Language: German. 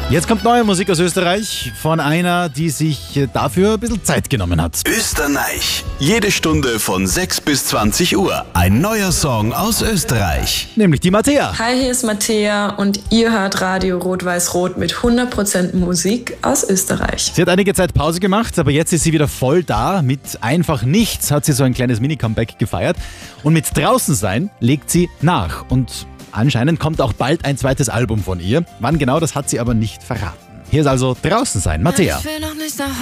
Jetzt kommt neue Musik aus Österreich von einer, die sich dafür ein bisschen Zeit genommen hat. Österreich. Jede Stunde von 6 bis 20 Uhr. Ein neuer Song aus Österreich. Nämlich die Mattea. Hi, hier ist Mattea und ihr hört Radio Rot-Weiß-Rot mit 100% Musik aus Österreich. Sie hat einige Zeit Pause gemacht, aber jetzt ist sie wieder voll da. Mit Einfach Nichts hat sie so ein kleines Mini-Comeback gefeiert. Und mit Draußen sein legt sie nach. Und anscheinend kommt auch bald ein zweites Album von ihr. Wann genau, das hat sie aber nicht verraten. Hier ist also Draußen sein, Mattea. Ich will noch nicht nach